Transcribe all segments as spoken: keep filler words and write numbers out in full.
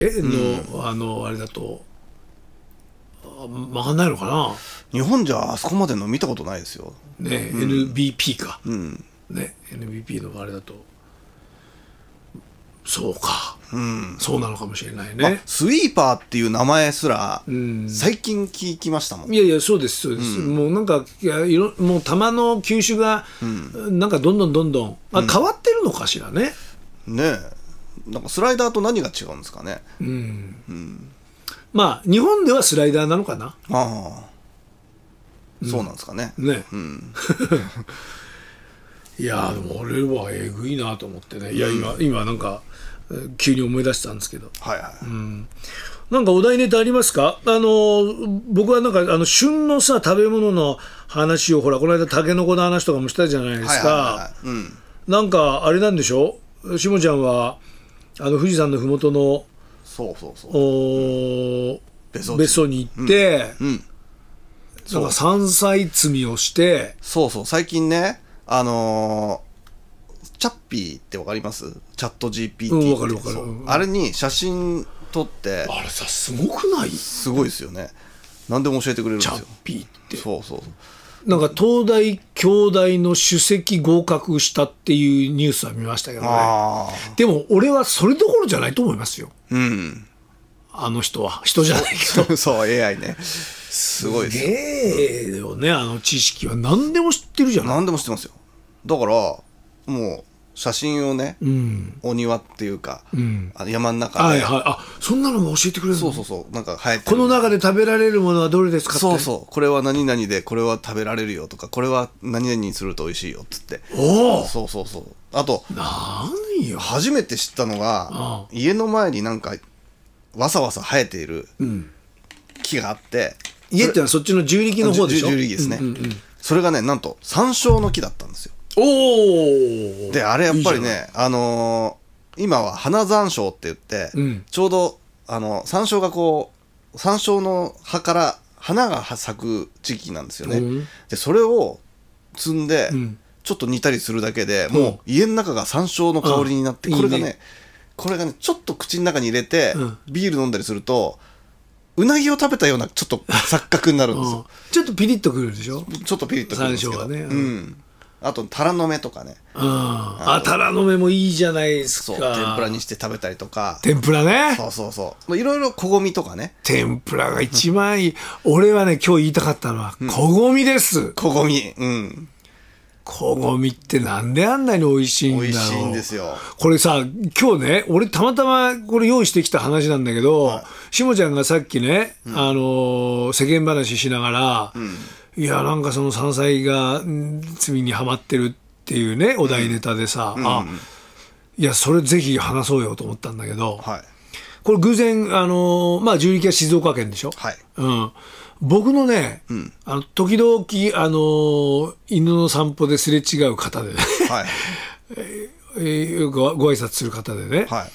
の、あの、あれだと、曲がんないのかな。 日本じゃあそこまでの見たことないですよ。 ね、うん、エヌビーピー か。 うん。 ね、エヌビーピー のあれだと。そうか。 うん。 そうなのかもしれないね。 スイーパーっていう名前すら、最近聞きましたもん。 いやいや、そうです、そうです。うん、もうなんか、いや、いろ、もう球の球種が、うん、なんかどんどんどんどん、あ、変わってるのかしらね。 うん、ねえ。なんかスライダーと何が違うんですかね。 うん。うん、まあ、日本ではスライダーなのかな。ああ。うん、そうなんですかね。 ね。 うん。 いや、でも俺はえぐいなと思ってね。いや、今、今なんか、急に思い出したんですけど。 はいはい。うん、 なんかお題ネタありますか？あの、僕はなんか、あの、旬のさ、食べ物の話を、ほら、この間、タケノコの話とかもしたじゃないですか。なんか、あれなんでしょ？しもちゃんは、あの、富士山のふもとの、 そうそうそう。 お別荘に行って、うんうん、なんか山菜摘みをして、 そうそう、最近ね、あのー、チャッピーってわかります？チャット ジーピーティー って、うん、わかるわかる、うん、あれに写真撮って、 あれさ、すごくない？ すごいですよね。何でも教えてくれるんですよ。 チャッピーって。 そうそう。 なんか東大京大の首席合格したっていうニュースは見ましたけどね。でも俺はそれどころじゃないと思いますよ。 うん。 あの人は人じゃないけど。 そう、エーアイ ね。すごいですよ。 すげえよね、あの知識は何でも知ってるじゃん。 何でも知ってますよ。だからもう写真をね、うん、お庭っていうか、うん、あの山の中で、 はいはい、あ、そんなのも教えてくれるの？ そうそうそう、なんか生えてる、 この中で食べられるものはどれですかって。 そうそう、これは何々でこれは食べられるよとか、これは何々にすると美味しいよっつって。 おお、 そうそうそう。あと何よ、 初めて知ったのが、ああ、家の前になんかわさわさ生えている木があって、 うん、家ってのはそっちの重力の方でしょ？ 重力ですね、うんうんうん、それがね、なんと山椒の木だったんですよ。 おお。 で、あれやっぱりね、あのー、今は花山椒って言って、うん、ちょうどあの山椒がこう山椒の葉から花が咲く時期なんですよね、うん、でそれを摘んで、うん、ちょっと煮たりするだけで、うん、もう家の中が山椒の香りになって、うん、これがね、いいね、これがね、ちょっと口の中に入れて、うん、ビール飲んだりするとうなぎを食べたようなちょっと錯覚になるんですよちょっとピリッとくるでしょ。 ちょっとピリッとくるんですけど、山椒がね、うん、あとタラの芽とかね、 うん、あ、タラの芽もいいじゃないですか。 そう、天ぷらにして食べたりとか。 天ぷらね。 そうそうそう。いろいろ小ごみとかね。 天ぷらが一番いい。俺はね、今日言いたかったのは、うん、小ごみです。 小ごみ。うん。 小ごみってなんであんなに美味しいんだろう。 美味しいんですよ。これさ、今日ね、俺たまたまこれ用意してきた話なんだけど、はい、しもちゃんがさっきね、うん、あの、世間話しながら、うん、いや、なんかその山菜が罪にはまってるっていうね、お題ネタでさ、うん、あ、いや、それぜひ話そうよと思ったんだけど、はい、これ偶然、あの、まあ、重力は静岡県でしょ。はい。うん。僕のね、うん、あの時々、あの、犬の散歩ですれ違う方でね、はい、えー、ご、ご挨拶する方でね、はい、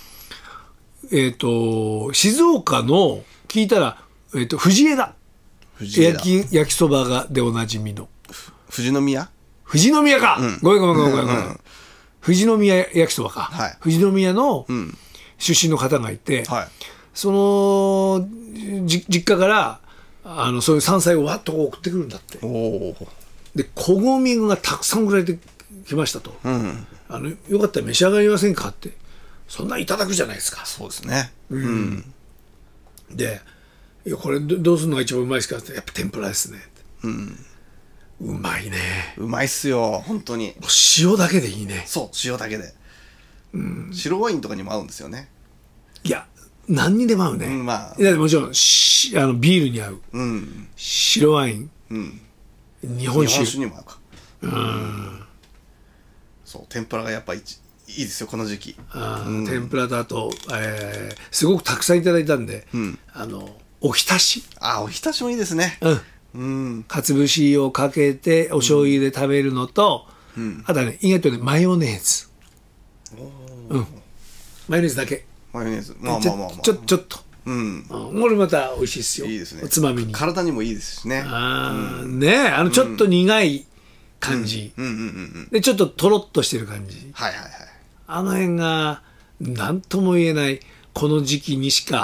えっと、静岡の、聞いたら、えっと、藤枝。藤枝。焼き、焼きそばがでおなじみの。 富士宮？ 富士宮か、うん、ごめんごめんごめんごめん。うん、富士宮焼きそばか。はい、富士宮の出身の方がいて、はい、その、じ、実家から、あの、そういう山菜をわっと送ってくるんだって。おで、小ごみがたくさん送られてきましたと。うん、あの、よかったら召し上がりませんかって。そんないただくじゃないですか。 そうですね。 うん。うん、で、いや、これどうするのが一番うまいですかって。やっぱ天ぷらですね。うん。うまいね。 うまいっすよ、本当に。 塩だけでいいね。 そう、塩だけで。うん。白ワインとかにも合うんですよね。 いや、何にでも合うね。うん、まあ。いや、もちろん、し、あの、ビールに合う。うん。白ワイン。うん。日本酒。 日本酒にも合うか。うん。そう、天ぷらがやっぱいいですよ、この時期。 あ、うん、天ぷらとあと、えー、すごくたくさんいただいたんで、うん、あの、おひたし。 あ、おひたしもいいですね。うん。うん、 かつ節をかけてお醤油で食べるのと、うん、あとはね、意外とね、マヨネーズ。うん。マヨネーズだけ。 マヨネーズ。まあまあまあまあ。 ちょ、ちょっと。うん。これまた美味しいですよ。 いいですね。 おつまみに。 体にもいいですしね。 ああ、うん、ねえ、あの、ちょっと苦い感じ。うん。うんうんうんうん。で、ちょっととろっとしてる感じ。 はいはいはい。 あの辺が、なんとも言えない、 この時期にしか